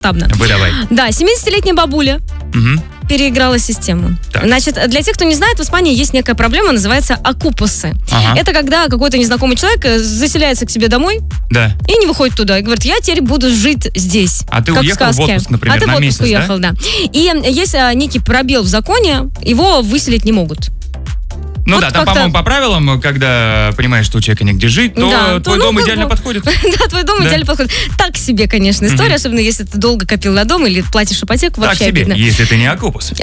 масштабно. Выдавай. Да, 70-летняя бабуля переиграла систему. Так. Значит, для тех, кто не знает, в Испании есть некая проблема, называется окупасы. Это когда какой-то незнакомый человек заселяется к себе домой и не выходит туда. И говорит, я теперь буду жить здесь. А ты как уехал в сказке. в отпуск, например, а ты на в отпуск месяц, уехал, да? И есть некий пробел в законе, его выселить не могут. Ну вот да, там, по-моему, по правилам, когда понимаешь, что у человека негде жить, то твой дом идеально подходит. Да, твой дом идеально подходит. Так себе, конечно, история, особенно если ты долго копил на дом или платишь ипотеку, вообще обидно. Так себе, если ты не окупус.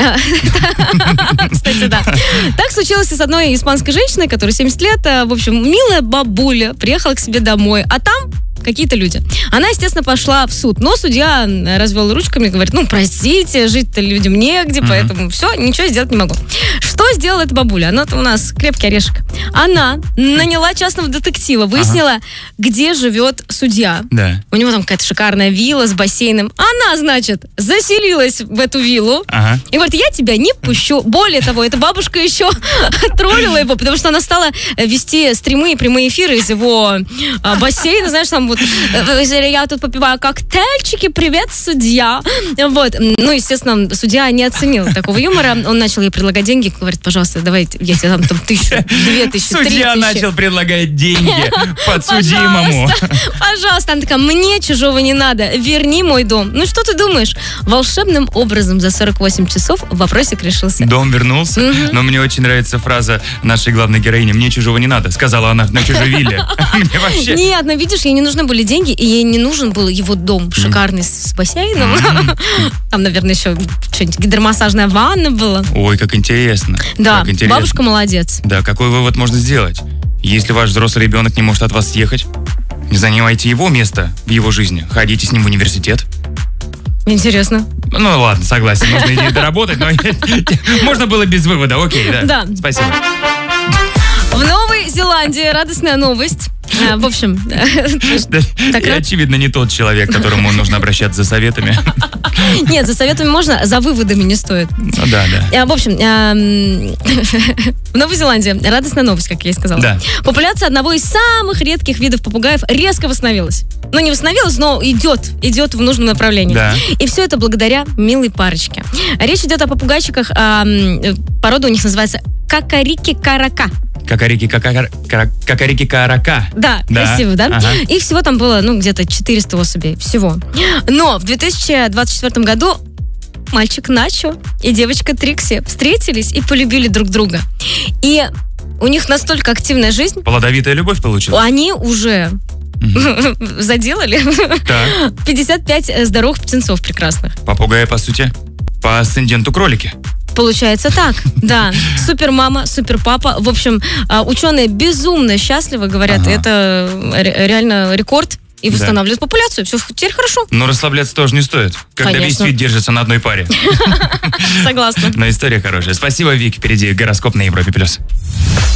Кстати, да. Так случилось и с одной испанской женщиной, которой 70 лет. В общем, милая бабуля приехала к себе домой, а там какие-то люди. Она, естественно, пошла в суд, но судья развел ручками и говорит, простите, жить-то людям негде, поэтому все, ничего сделать не могу. Что сделала эта бабуля? Она-то у нас крепкий орешек. Она наняла частного детектива, выяснила, где живет судья. Да. У него там какая-то шикарная вилла с бассейном. Она, значит, заселилась в эту виллу и говорит, я тебя не пущу. Более того, эта бабушка еще троллила его, потому что она стала вести стримы и прямые эфиры из его бассейна, знаешь, там вот, я тут попиваю коктейльчики, привет, судья. Вот. Ну, естественно, судья не оценил такого юмора. Он начал ей предлагать деньги, говорит, пожалуйста, давай, я тебе там 1000, 2000, 3000. Судья начал предлагать деньги подсудимому. Пожалуйста. Она такая, мне чужого не надо, верни мой дом. Ну, что ты думаешь? Волшебным образом за 48 часов вопросик решился. Дом вернулся, но мне очень нравится фраза нашей главной героини, мне чужого не надо, сказала она на чужой вилле. Нет, но видишь, ей не нужны были деньги, и ей не нужен был его дом шикарный с бассейном. Там, наверное, еще что-нибудь гидромассажная ванна была. Ой, как интересно. Да, бабушка молодец. Да, какой вывод можно сделать? Если ваш взрослый ребенок не может от вас съехать, не занимайте его место в его жизни, ходите с ним в университет. Интересно. Ну ладно, согласен, нужно идти доработать, но можно было без вывода, окей, да. Спасибо. В Новой Зеландии радостная новость. В общем, я, очевидно, не тот человек, к которому нужно обращаться за советами. Нет, за советами можно, за выводами не стоит. Да. В общем, в Новой Зеландии радостная новость, как я и сказала. Да. Популяция одного из самых редких видов попугаев резко восстановилась. Ну, не восстановилась, но идет в нужном направлении. Да. И все это благодаря милой парочке. Речь идет о попугайчиках, порода у них называется какарики-карака. Какарики-карака. Да, красиво, да? Ага. Их всего там было, где-то 400 особей. Всего. Но в 2024 году мальчик Начо и девочка Трикси встретились и полюбили друг друга. И у них настолько активная жизнь. Плодовитая любовь получилась? Они уже заделали 55 здоровых птенцов прекрасных. Попугаи, по сути, по асценденту кролики. Получается так, да. Супер мама, супер папа. В общем, ученые безумно счастливы, говорят, это реально рекорд. И восстанавливают популяцию. Все теперь хорошо. Но расслабляться тоже не стоит, когда весь вид держится на одной паре. Согласна. Но история хорошая. Спасибо, Вик. Впереди гороскоп на Европе+.